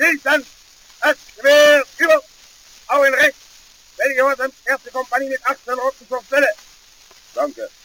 Schießen! Das Gewehr über! Hau in rechts! Werde gehorsam, erste Kompanie mit 18 Roten zur Stelle! Danke.